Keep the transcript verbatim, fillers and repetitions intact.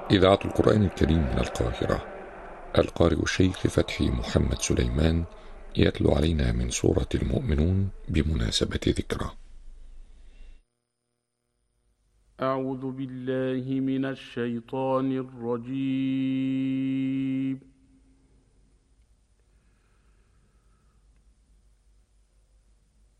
إذاعة القرآن الكريم من القاهرة. القارئ الشيخ فتحي محمد سليمان يتلو علينا من سورة المؤمنون بمناسبة ذكرى. أعوذ بالله من الشيطان الرجيم.